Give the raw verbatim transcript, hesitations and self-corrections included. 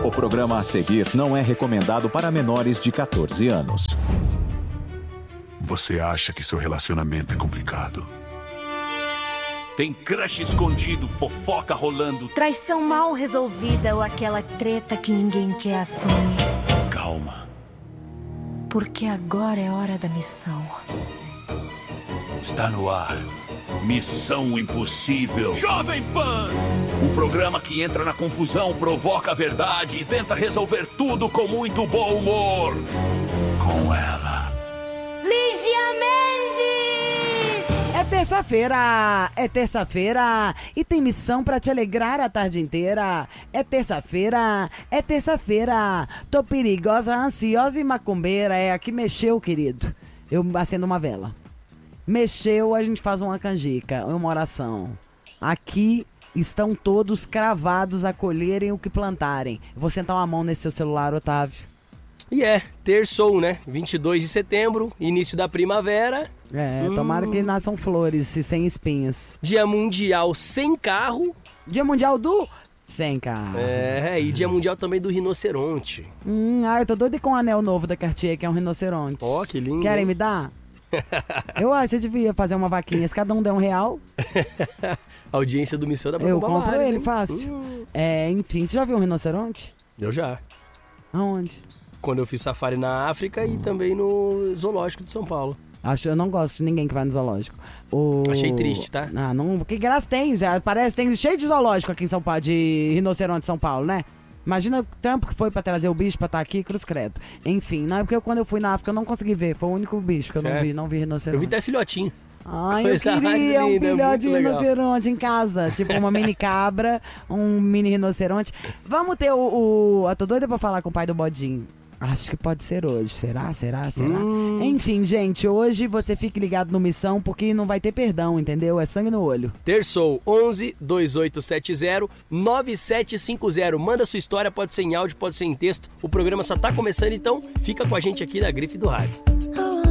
O programa a seguir não é recomendado para menores de catorze anos. Você acha que seu relacionamento é complicado? Tem crush escondido, fofoca rolando. Traição mal resolvida ou aquela treta que ninguém quer assumir. Calma. Porque agora é hora da missão. Está no ar. Missão Impossível. Jovem Pan! O programa que entra na confusão, provoca a verdade e tenta resolver tudo com muito bom humor. Com ela. Lígia Mendes! É terça-feira, é terça-feira e tem missão pra te alegrar a tarde inteira. É terça-feira, é terça-feira. Tô perigosa, ansiosa e macumbeira. É, aqui mexeu, querido. Eu acendo uma vela. Mexeu, a gente faz uma canjica, uma oração. Aqui estão todos cravados a colherem o que plantarem. Eu vou sentar uma mão nesse seu celular, Otávio. E é, terçou, né? vinte e dois de setembro, início da primavera. É, hum. Tomara que nasçam flores e sem espinhos. Dia Mundial Sem Carro. Dia Mundial do... Sem carro. É, e dia mundial também do rinoceronte. Hum, ah, eu tô doida com um anel novo da Cartier, que é um rinoceronte. Ó, oh, que lindo. Querem me dar? Eu acho que você devia fazer uma vaquinha. Se cada um der um real. A audiência do Missão dá pra eu comprar compro vários, ele, hein? fácil. Hum. É, enfim, você já viu um rinoceronte? Eu já. Aonde? Quando eu fiz safari na África e também no zoológico de São Paulo. Acho, eu não gosto de ninguém que vai no zoológico. O... Achei triste, tá? Ah, não, que graça tem? Já parece tem cheio de zoológico aqui em São Paulo, de rinoceronte em São Paulo, né? Imagina o tempo que foi pra trazer o bicho pra estar aqui, cruz credo. Enfim, não é porque eu, quando eu fui na África eu não consegui ver. Foi o único bicho que eu certo. não vi, não vi rinoceronte. Eu vi até filhotinho. Ai, Coisa eu queria um linda, filhote de muito rinoceronte em casa. Tipo uma mini cabra, um mini rinoceronte. Vamos ter o... o... Eu tô doida pra falar com o pai do Bodinho. Acho que pode ser hoje. Será? Será? Será? Hum. Enfim, gente, hoje você fique ligado no Missão, porque não vai ter perdão, entendeu? É sangue no olho. Terçou onze, dois oito sete zero, nove sete cinco zero. Manda sua história, pode ser em áudio, pode ser em texto. O programa só tá começando, então fica com a gente aqui na Grife do Rádio.